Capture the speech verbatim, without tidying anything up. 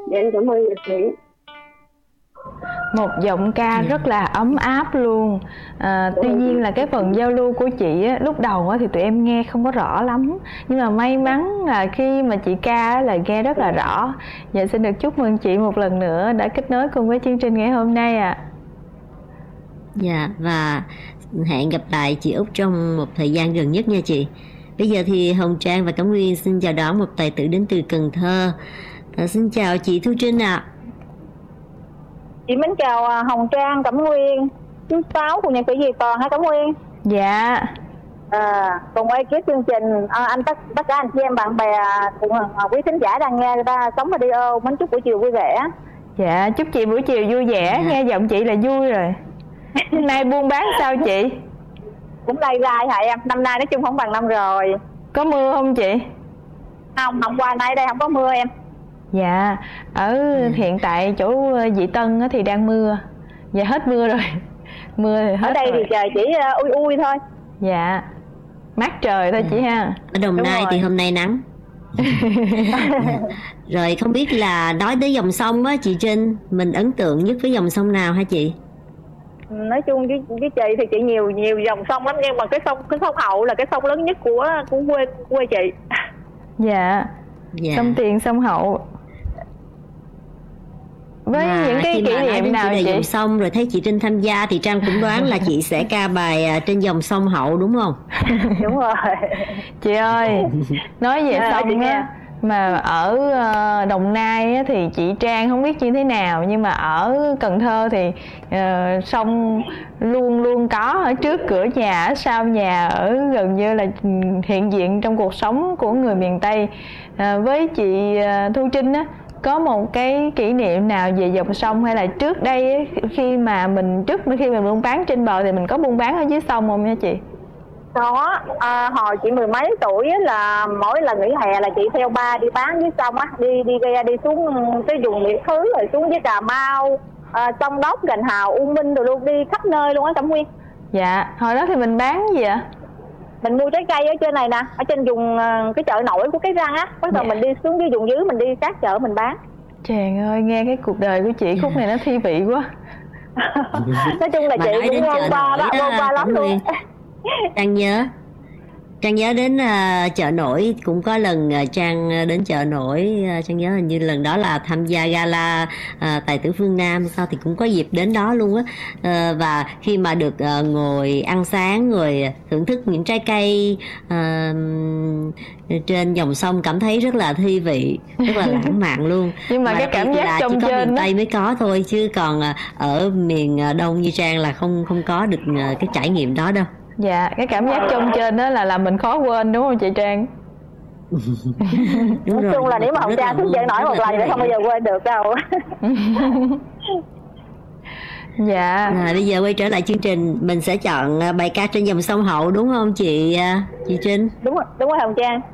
Dạ em cảm ơn nhạc sĩ. Một giọng ca rất là ấm áp luôn. à, Tuy nhiên là cái phần giao lưu của chị á, lúc đầu á, thì tụi em nghe không có rõ lắm. Nhưng mà may mắn là khi mà chị ca á, là nghe rất là rõ. Dạ xin được chúc mừng chị một lần nữa đã kết nối cùng với chương trình ngày hôm nay ạ. À. Dạ, và hẹn gặp lại chị Út trong một thời gian gần nhất nha chị. Bây giờ thì Hồng Trang và Cẩm Nguyên xin chào đón một tài tử đến từ Cần Thơ. À, xin chào chị Thu Trinh ạ. À. Chị mến chào Hồng Trang, Cẩm Nguyên, thứ sáu của nhạc sĩ Diệp Toàn hả Cẩm Nguyên? Dạ. À, cùng ekip chương trình, à, anh tất tất cả anh chị em bạn bè cùng quý thính giả đang nghe người ta sống radio, mến chúc buổi chiều vui vẻ. Dạ, chúc chị buổi chiều vui vẻ. Dạ. Nghe giọng chị là vui rồi. Hôm nay buôn bán sao chị? Cũng lay rai hả em, năm nay nói chung không bằng năm rồi. Có mưa không chị? Không, hôm qua nay đây không có mưa em. Dạ, ở ừ. hiện tại chỗ Vị Tân thì đang mưa. Dạ hết mưa rồi. Mưa thì hết. Ở đây rồi. Thì trời chỉ ui ui thôi. Dạ, mát trời thôi chị ha. Ở Đồng Nai thì hôm nay nắng. Rồi không biết là nói tới dòng sông á chị Trinh, mình ấn tượng nhất với dòng sông nào hả chị? Nói chung với, với chị thì chị nhiều nhiều dòng sông lắm, nhưng mà cái sông cái sông Hậu là cái sông lớn nhất của của quê quê chị. Dạ. Dạ. Sông Tiền, sông Hậu. Với mà những cái kỷ niệm nào chị? Dòng sông rồi thấy chị Trinh tham gia thì Trang cũng đoán là chị sẽ ca bài trên dòng sông Hậu đúng không? Đúng rồi. Chị ơi, nói về à, sông á, mà ở Đồng Nai thì chị Trang không biết như thế nào, nhưng mà ở Cần Thơ thì uh, sông luôn luôn có ở trước cửa nhà, ở sau nhà, ở gần như là hiện diện trong cuộc sống của người miền Tây. Uh, với chị uh, Thu Trinh á, có một cái kỷ niệm nào về dòng sông, hay là trước đây ấy, khi mà mình trước khi mình buôn bán trên bờ thì mình có buôn bán ở dưới sông không nha chị? Có, à, hồi chị mười mấy tuổi là mỗi lần nghỉ hè là chị theo ba đi bán dưới sông á, đi đi ghe đi xuống cái vùng Mỹ Thứ rồi xuống với Cà Mau, à, Sông Đốc, Gành Hào, U Minh rồi luôn, đi khắp nơi luôn á Cẩm Nguyên. Dạ, hồi đó thì mình bán gì ạ? Mình mua trái cây ở trên này nè, ở trên vùng cái chợ nổi của Cái Răng á, bắt đầu mình đi xuống dưới vùng dưới mình đi các chợ mình bán. Trời ơi, nghe cái cuộc đời của chị khúc này nó thi vị quá. Nói chung là mà chị cũng vô qua đó, vô qua lắm luôn. Trang nhớ Trang nhớ đến uh, chợ nổi, cũng có lần uh, Trang đến chợ nổi, uh, Trang nhớ hình như lần đó là tham gia gala uh, Tài tử phương Nam, sao thì cũng có dịp đến đó luôn á. Uh, và khi mà được uh, ngồi ăn sáng rồi thưởng thức những trái cây uh, trên dòng sông, cảm thấy rất là thi vị, rất là lãng mạn luôn. Nhưng mà, mà cái cảm giác trong chỉ có trên miền đó Tây mới có thôi, chứ còn uh, ở miền Đông như Trang là không không có được uh, cái trải nghiệm đó đâu. Dạ, cái cảm giác trong trên đó là làm mình khó quên đúng không chị Trang? Nói chung là nếu mà Hồng Trang thức dậy nổi một lần thì không bao giờ quên được đâu. Dạ. À, bây giờ quay trở lại chương trình, mình sẽ chọn bài ca trên dòng sông Hậu đúng không chị chị Trinh? Đúng rồi, đúng rồi Hồng Trang.